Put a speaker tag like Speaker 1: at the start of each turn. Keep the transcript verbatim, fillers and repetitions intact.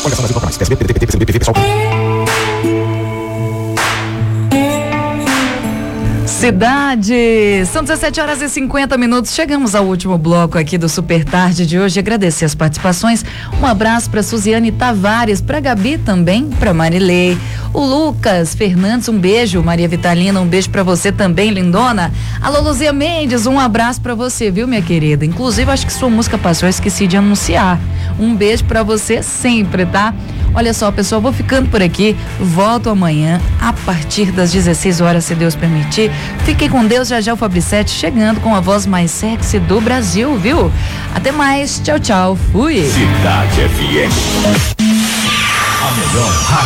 Speaker 1: Coligação Brasil Campeonatos. P S B, P D T, P C B, P V, pessoal.
Speaker 2: Cidade, são dezessete horas e cinquenta minutos, chegamos ao último bloco aqui do Super Tarde de hoje, agradecer as participações, um abraço para Suziane Tavares, para Gabi também, para Marilei, o Lucas Fernandes, um beijo, Maria Vitalina, um beijo para você também, lindona, alô Luzia Mendes, um abraço para você, viu minha querida, inclusive acho que sua música passou, eu esqueci de anunciar, um beijo para você sempre, tá? Olha só, pessoal, vou ficando por aqui, volto amanhã a partir das dezesseis horas, se Deus permitir. Fiquem com Deus, já já o Fabricete chegando com a voz mais sexy do Brasil, viu? Até mais, tchau, tchau, fui.
Speaker 3: Cidade F M. A melhor